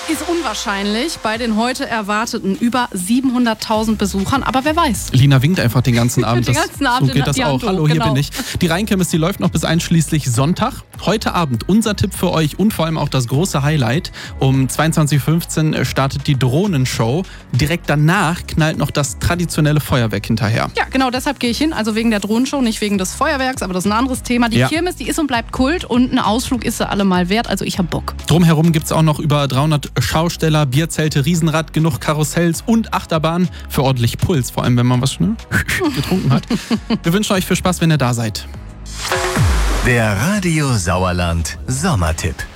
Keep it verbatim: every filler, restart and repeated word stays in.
Ist unwahrscheinlich bei den heute erwarteten über siebenhunderttausend Besuchern, aber wer weiß. Lina winkt einfach den ganzen Abend. Den Das, ganzen Abend so geht das auch. Hallo, genau. Hier bin ich. Die Rheinkirmes, die läuft noch bis einschließlich Sonntag. Heute Abend unser Tipp für euch und vor allem auch das große Highlight. Um zweiundzwanzig Uhr fünfzehn startet die Drohnenshow. Direkt danach knallt noch das traditionelle Feuerwerk hinterher. Ja, genau, deshalb gehe ich hin. Also wegen der Drohnenshow, nicht wegen des Feuerwerks, aber das ist ein anderes Thema. Die Ja. Kirmes, die ist und bleibt Kult und ein Ausflug ist sie allemal wert. Also ich hab Bock. Drumherum gibt es auch noch über dreihundert Schausteller, Bierzelte, Riesenrad, genug Karussells und Achterbahnen für ordentlich Puls. Vor allem, wenn man was schnell getrunken hat. Wir wünschen euch viel Spaß, wenn ihr da seid. Der Radio Sauerland Sommertipp.